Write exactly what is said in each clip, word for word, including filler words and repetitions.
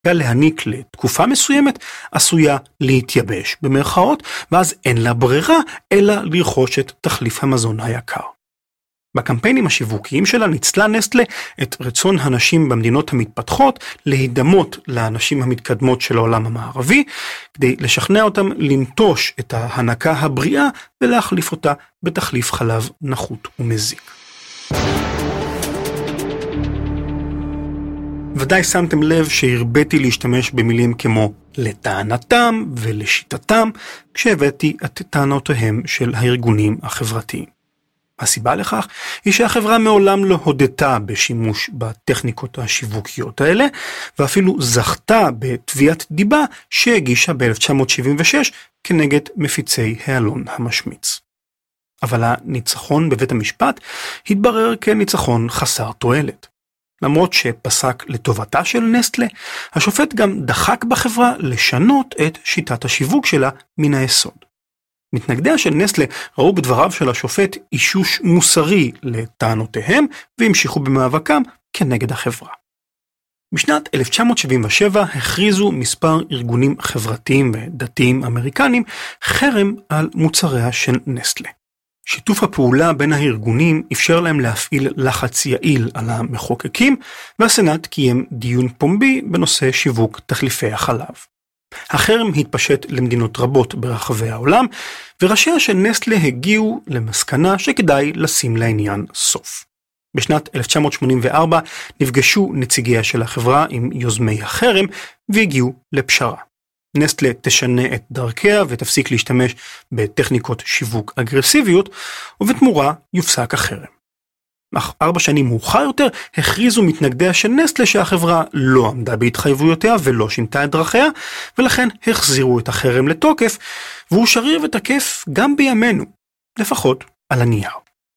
להניק לתקופה מסוימת עשויה להתייבש במרכאות, ואז אין לה ברירה אלא לרכוש את תחליף המזון היקר. בקמפיינים השיווקיים שלה ניצלה נסטלה את רצון הנשים במדינות המתפתחות להידמות לאנשים המתקדמות של העולם המערבי, כדי לשכנע אותם לנטוש את ההנקה הבריאה ולהחליף אותה בתחליף חלב נחות ומזיק. ודאי שמתם לב שהרביתי להשתמש במילים כמו לטענתם ולשיטתם, כשהבאתי את טענותיהם של הארגונים החברתיים. הסיבה לכך היא שהחברה מעולם לא הודתה בשימוש בטכניקות השיווקיות האלה, ואפילו זכתה בתביעת דיבה שהגישה ב-אלף תשע מאות שבעים ושש כנגד מפיצי העלון המשמיץ. אבל הניצחון בבית המשפט התברר כניצחון חסר תועלת. למרות שפסק לטובתה של נסטלה, השופט גם דחק בחברה לשנות את שיטת השיווק שלה מן היסוד. מתנגדיה של נסטלה ראו בדבריו של השופט אישוש מוסרי לטענותיהם, והמשיכו במאבקם כנגד החברה. בשנת אלף תשע מאות שבעים ושבע הכריזו מספר ארגונים חברתיים ודתיים אמריקנים חרם על מוצריה של נסטלה. שיתוף הפעולה בין הארגונים אפשר להם להפעיל לחץ יעיל על המחוקקים, והסנאט קיים דיון פומבי בנושא שיווק תחליפי החלב. החרם התפשט למדינות רבות ברחבי העולם, וראשיה של נסטלה הגיעו למסקנה שכדאי לשים לעניין סוף. בשנת אלף תשע מאות שמונים וארבע נפגשו נציגיה של החברה עם יוזמי החרם והגיעו לפשרה. נסטלה תשנה את דרכיה ותפסיק להשתמש בטכניקות שיווק אגרסיביות, ובתמורה יופסק החרם. אך ארבע שנים מאוחר יותר הכריזו מתנגדיה של נסטלה שהחברה לא עמדה בהתחייבויותיה ולא שינתה את דרכיה, ולכן החזירו את החרם לתוקף, והוא שריר ותקף גם בימינו, לפחות על הנייר.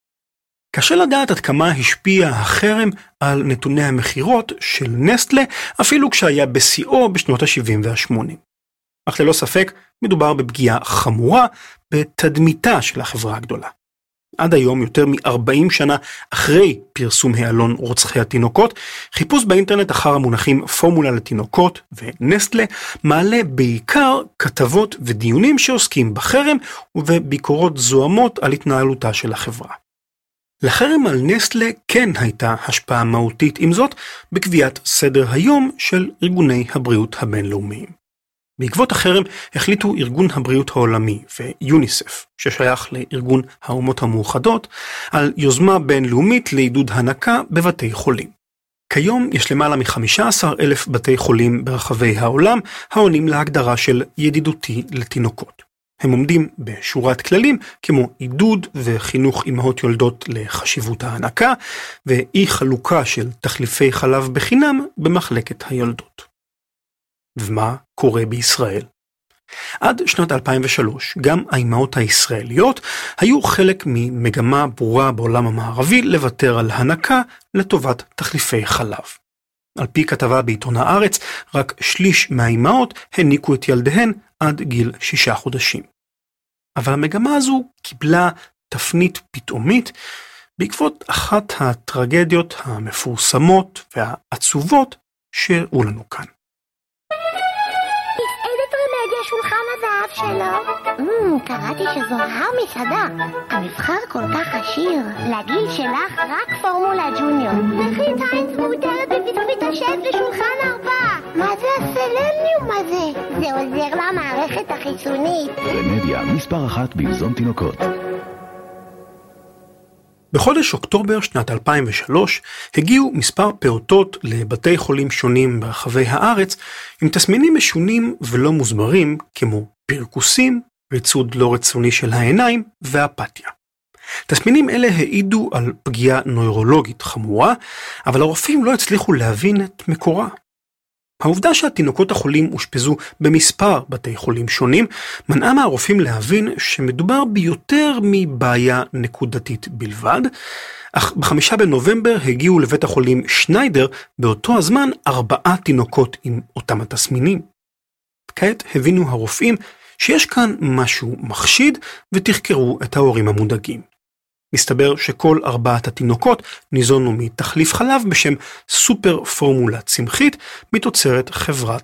קשה לדעת עד כמה השפיע החרם על נתוני המחירות של נסטלה, אפילו כשהיה בשיאו בשנות ה-שבעים וה-שמונים. אך ללא ספק מדובר בפגיעה חמורה בתדמיתה של החברה הגדולה. עד היום, יותר מ-ארבעים שנה אחרי פרסום העלון רוצחי התינוקות, חיפוש באינטרנט אחר המונחים פורמולה לתינוקות ונסטלה מעלה בעיקר כתבות ודיונים שעוסקים בחרם ובביקורות זוהמות על התנהלותה של החברה. לחרם על נסטלה כן הייתה השפעה מהותית עם זאת בקביעת סדר היום של ארגוני הבריאות הבינלאומיים. בעקבות החרם החליטו ארגון הבריאות העולמי ויוניסף, ששייך לארגון האומות המאוחדות, על יוזמה בינלאומית לעידוד הנקה בבתי חולים. כיום יש למעלה מ-חמישה עשר אלף בתי חולים ברחבי העולם העונים להגדרה של ידידותי לתינוקות. הם עומדים בשורת כללים כמו עידוד וחינוך אמהות יולדות לחשיבות ההנקה, ואי חלוקה של תחליפי חלב בחינם במחלקת היולדות. ומה קורה בישראל? עד שנת אלפיים ושלוש, גם האימהות הישראליות היו חלק ממגמה ברורה בעולם המערבי לוותר על הנקה לטובת תחליפי חלב. על פי כתבה בעיתון הארץ, רק שליש מהאימהות הניקו את ילדיהן עד גיל שישה חודשים. אבל המגמה הזו קיבלה תפנית פתאומית בעקבות אחת הטרגדיות המפורסמות והעצובות שהראו לנו כאן. שולחן הזהב שלו. אמ, קראתי שזו המסעדה. המבחר כל כך עשיר. לגיל שלך רק פורמולה ג'וניור. וכי טיינס מאותרת בפתחית השף לשולחן ארבע. מה זה הסלניום הזה? זה עוזר למערכת החיסונית. רמדיה, מספר אחת במזון תינוקות. בחודש אוקטובר שנת אלפיים ושלוש הגיעו מספר פעוטות לבתי חולים שונים ברחבי הארץ עם תסמינים משונים ולא מוסברים כמו פרקוסים, ריצוד לא רצוני של העיניים ואפתיה. תסמינים אלה העידו על פגיעה נוירולוגית חמורה, אבל הרופאים לא הצליחו להבין את מקורה. העובדה שהתינוקות החולים אושפזו במספר בתי חולים שונים, מנעה מהרופאים להבין שמדובר ביותר מבעיה נקודתית בלבד, אך בחמישה בנובמבר הגיעו לבית החולים שניידר באותו הזמן ארבעה תינוקות עם אותם התסמינים. כעת הבינו הרופאים שיש כאן משהו מחשיד ותחקרו את ההורים המודאגים. מסתבר שכל ארבעת התינוקות ניזונו מתחליף חלב בשם סופר פורמולה צמחית מתוצרת חברת